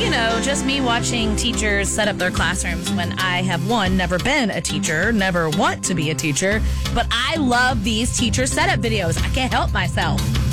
just me watching teachers set up their classrooms when I have, one, never been a teacher, never want to be a teacher, but I love these teacher setup videos. I can't help myself.